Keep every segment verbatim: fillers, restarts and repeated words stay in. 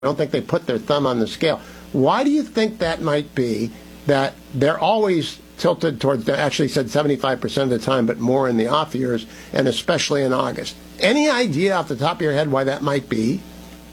I don't think they put their thumb on the scale. Why do you think that might be, that they're always tilted towards, they actually said seventy-five percent of the time, but more in the off years, and especially in August? Any idea off the top of your head why that might be?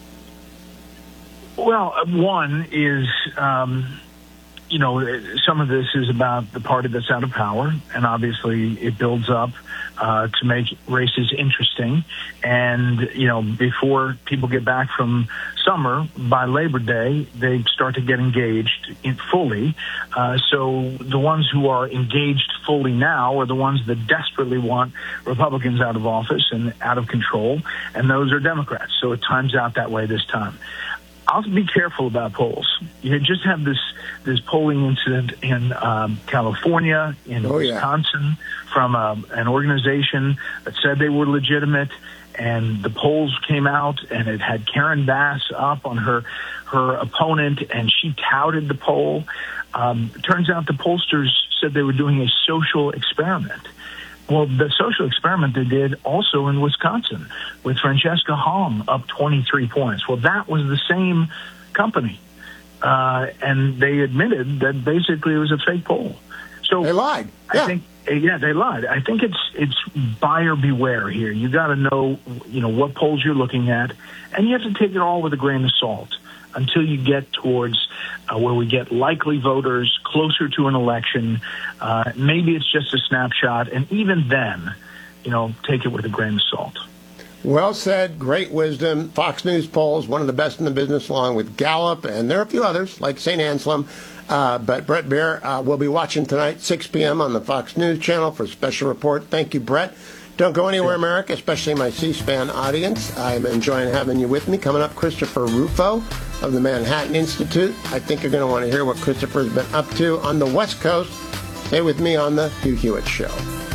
Well, one is, um, you know, some of this is about the party that's out of power, and obviously it builds up uh, to make races interesting. And, you know, before people get back from summer, by Labor Day, they start to get engaged in fully. Uh, so the ones who are engaged fully now are the ones that desperately want Republicans out of office and out of control, and those are Democrats. So it times out that way this time. I'll be careful about polls. You just have this this polling incident in um, California, in oh, yeah. Wisconsin, from a, an organization that said they were legitimate, and the polls came out, and it had Karen Bass up on her her opponent, and she touted the poll. Um, it turns out the pollsters said they were doing a social experiment. Well, the social experiment they did also in Wisconsin with Francesca Hong up twenty-three points. Well, that was the same company. Uh, and they admitted that basically it was a fake poll. So they lied. Yeah. I think, yeah, they lied. I think it's it's buyer beware here. You got to know, you know, what polls you're looking at, and you have to take it all with a grain of salt until you get towards uh, where we get likely voters closer to an election. Uh, maybe it's just a snapshot, and even then, you know, take it with a grain of salt. Well said. Great wisdom. Fox News polls, one of the best in the business, along with Gallup, and there are a few others, like Saint Anselm. Uh, but Bret Baier uh, will be watching tonight, six p.m. on the Fox News channel for a special report. Thank you, Bret. Don't go anywhere, America, especially my C-SPAN audience. I'm enjoying having you with me. Coming up, Christopher Rufo of the Manhattan Institute. I think you're going to want to hear what Christopher's been up to on the West Coast. Stay with me on the Hugh Hewitt Show.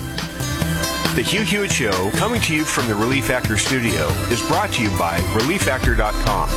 The Hugh Hewitt Show, coming to you from the Relief Factor studio, is brought to you by relief factor dot com.